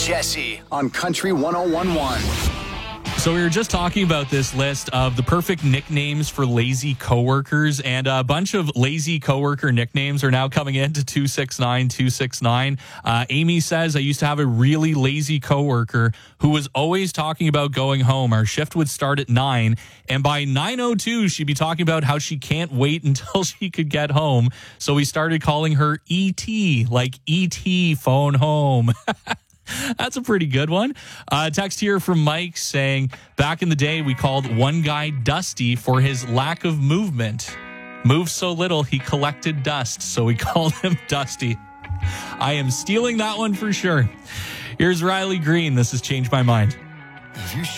Jesse on Country 101.1. So we were just talking about this list of the perfect nicknames for lazy coworkers, and a bunch of lazy coworker nicknames are now coming in to 269-269. Amy says, I used to have a really lazy coworker who was always talking about going home. Our shift would start at 9, and by 9:02, she'd be talking about how she can't wait until she could get home. So we started calling her E.T., like E.T. phone home. That's a pretty good one. Text here from Mike saying, back in the day, we called one guy Dusty for his lack of movement. Moved so little, he collected dust, so we called him Dusty. I am stealing that one for sure. Here's Riley Green. This has changed my mind.